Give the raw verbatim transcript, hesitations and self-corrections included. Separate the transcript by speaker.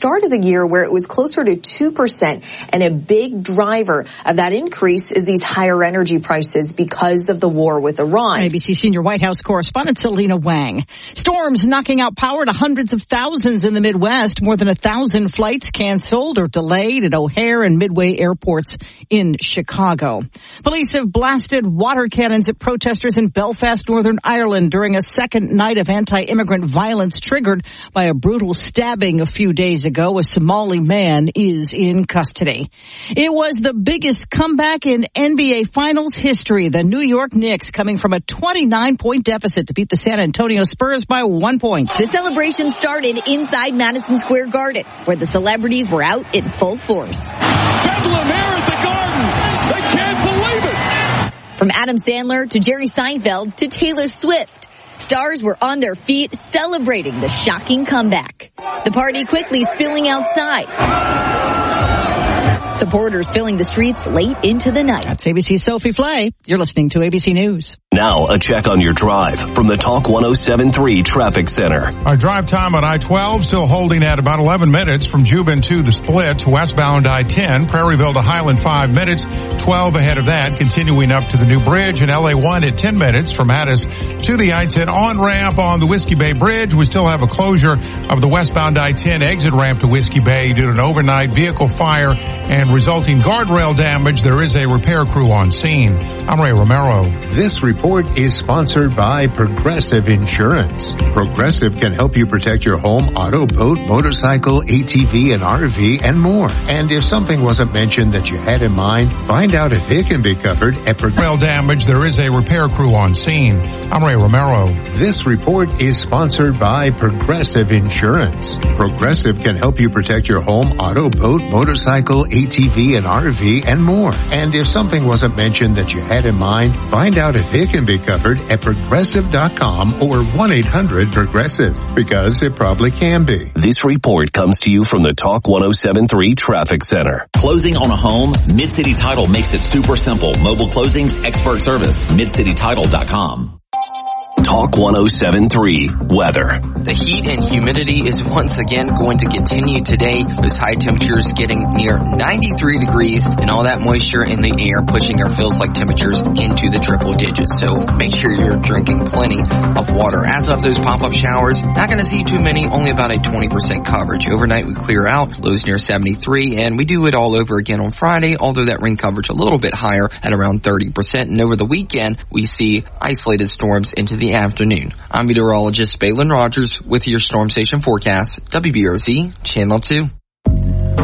Speaker 1: start of the year where it was closer to two percent. And a big driver of that increase is these higher energy prices because of the war with Iran.
Speaker 2: A B C senior White House correspondent Selena Wang. Storms knocking out power to hundreds of thousands in the Midwest. More than a thousand flights canceled or delayed at O'Hare and Midway airports in Chicago. Police have blasted water cannons at protesters in Belfast, Northern Ireland during a second night of anti-immigrant violence triggered by a brutal stabbing a few days ago. A Somali man is in custody. It was the biggest comeback in N B A Finals history. The New York Knicks coming from a twenty-nine point deficit to beat the San Antonio Spurs by one point.
Speaker 3: The celebration started inside Madison Square Garden, where the celebrities were out in full force.
Speaker 4: Bedlam here at the Garden. They can't believe it.
Speaker 3: From Adam Sandler to Jerry Seinfeld to Taylor Swift, stars were on their feet celebrating the shocking comeback. The party quickly spilling outside. Supporters filling the streets late into the night.
Speaker 2: That's A B C's Sophie Flay. You're listening to A B C News.
Speaker 5: Now, a check on your drive from the Talk one oh seven point three Traffic Center.
Speaker 6: Our drive time on I twelve still holding at about eleven minutes from Juban to the split. Westbound I ten, Prairieville to Highland five minutes. twelve ahead of that, continuing up to the new bridge. And L A one at ten minutes from Addis to the I ten on-ramp on the Whiskey Bay Bridge. We still have a closure of the westbound I ten exit ramp to Whiskey Bay due to an overnight vehicle fire and resulting guardrail damage. There is a repair crew on scene. I'm Ray Romero.
Speaker 7: This report is sponsored by Progressive Insurance. Progressive can help you protect your home, auto, boat, motorcycle, A T V, and R V, and more. And if something wasn't mentioned that you had in mind, find out if it can be covered at Progressive.
Speaker 6: Damage. There is a repair crew on scene. I'm Ray Romero.
Speaker 7: This report is sponsored by Progressive Insurance. Progressive can help you protect your home, auto, boat, motorcycle, A T V, and R V, and more. And if something wasn't mentioned that you had in mind, find out if it can be covered at progressive dot com or one eight hundred progressive, because it probably can be.
Speaker 5: This report comes to you from the Talk one oh seven point three Traffic Center.
Speaker 8: Closing on a home? Mid-City Title makes it super simple. Mobile closings, expert service. mid city title dot com.
Speaker 5: Talk one oh seven point three Weather.
Speaker 9: The heat and humidity is once again going to continue today, with high temperatures getting near ninety-three degrees and all that moisture in the air pushing our feels-like temperatures into the triple digits. So make sure you're drinking plenty of water. As of those pop-up showers, not going to see too many, only about a twenty percent coverage. Overnight we clear out, lows near seventy-three, and we do it all over again on Friday, although that rain coverage a little bit higher at around thirty percent. And over the weekend, we see isolated storms into the afternoon. I'm meteorologist Balin Rogers with your Storm Station forecast, W B R Z Channel two.